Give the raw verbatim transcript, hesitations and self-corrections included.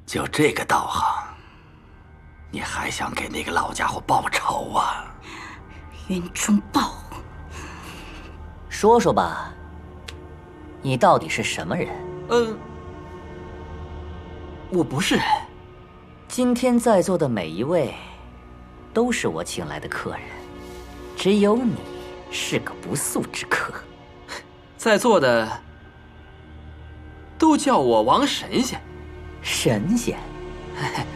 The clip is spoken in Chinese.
就这个道行，你还想给那个老家伙报仇啊？ 冤中报。 说说吧，你到底是什么人？ 嗯、呃，我不是。 今天在座的每一位，都是我请来的客人，只有你是个不速之客。 在座的都叫我王神仙。 神仙？